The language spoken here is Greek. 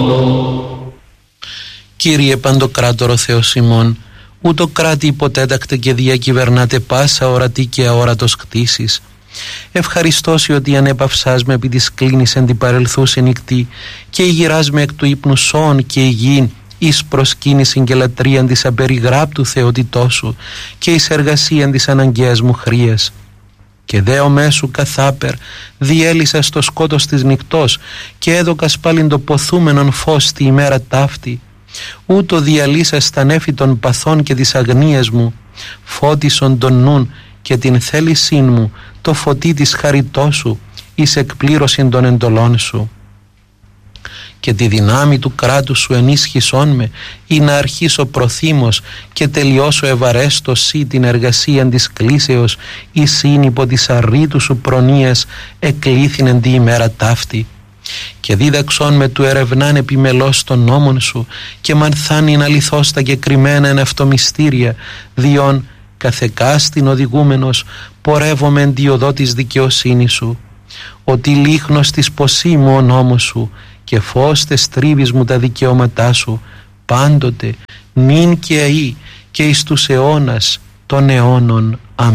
Κύριε Παντοκράτορο Θεός ημών, ούτω κράτη υποτέτακτε και διακυβερνάτε πάσα ορατή και αόρατος κτήσεις. Ευχαριστώσει ότι ανέπαυσάς με επί της κλίνης εν την παρελθούσε νυχτή και ηγυράς με εκ του ύπνου σώων και υγιήν εις προσκύνησιν και λατρείαν της απεριγράπτου θεότητός σου και εις εργασίαν της αναγκαίας μου χρίας. Και δέο μέσου καθάπερ διέλυσα στο σκότος της νυχτός και έδωκας πάλιν το ποθούμενον φως τη ημέρα ταύτη. Ούτω διαλύσα στα νέφη των παθών και της αγνίας μου, φώτισον τον νουν και την θέλησήν μου το φωτί της χαριτός σου εις εκπλήρωσιν των εντολών σου. Και τη δυνάμει του κράτους σου ενίσχυσόν με ή να αρχίσω προθύμως και τελειώσω ευαρέστος σύ την εργασία της κλήσεως ή σύν υπό της αρρήτου σου προνοίας εκλήθηνεν τη ημέρα ταύτη. Και δίδαξόν με του ερευνάν επιμελώς των νόμων σου και μανθάνην αληθώς τα κεκριμένα εν αυτό μυστήρια, διόν καθεκάστην οδηγούμενος πορεύομαι εν τη οδό της δικαιοσύνης σου. Ότι λίχνος της ποσή μου ο νόμος σου και φως τες τρίβεις μου τα δικαιώματά σου πάντοτε νυν και αεί και εις τους αιώνας των αιώνων. Αμήν.